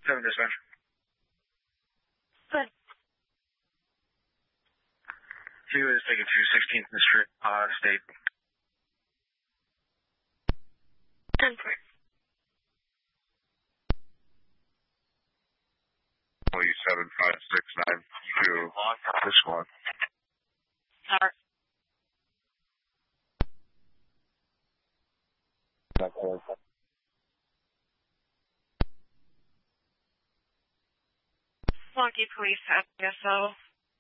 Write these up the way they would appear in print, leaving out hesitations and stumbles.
7 dispatch. Good. He was taken to 16th and State. 10 4. 75692. This one. Alright. Milwaukee Police at SO.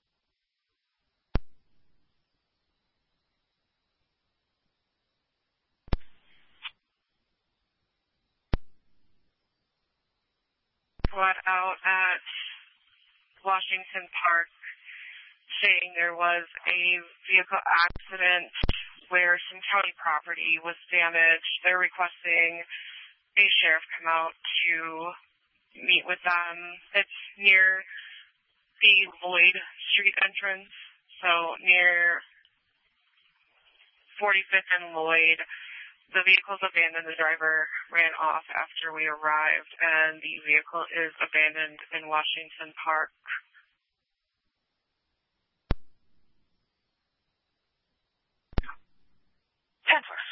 Squad out at Washington Park saying there was a vehicle accident where some county property was damaged. They're requesting a sheriff come out to meet with them. It's near the Lloyd Street entrance, so near 45th and Lloyd. The vehicle's abandoned. The driver ran off after we arrived, and the vehicle is abandoned in Washington Park. Tenforce.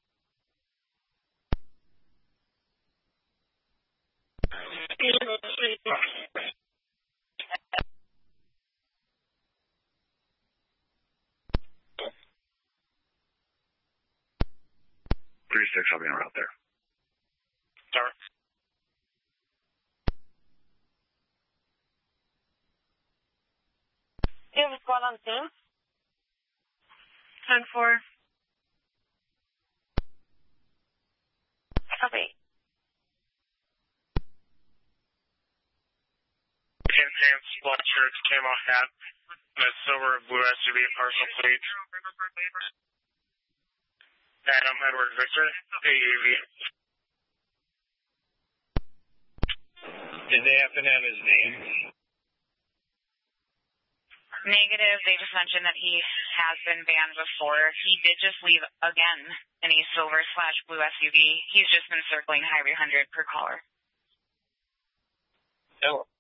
Three six, I'll be en route there. Start. Do you have a squad on the scene? 10-4. Copy. 10 black shirts, camo hat, and a silver and blue SUV partial plate. Adam Edward Victor, AUV. Did they happen to have his name? Negative. They just mentioned that he has been banned before. He did just leave again in a silver/blue SUV. He's just been circling Highway 100 per caller. No.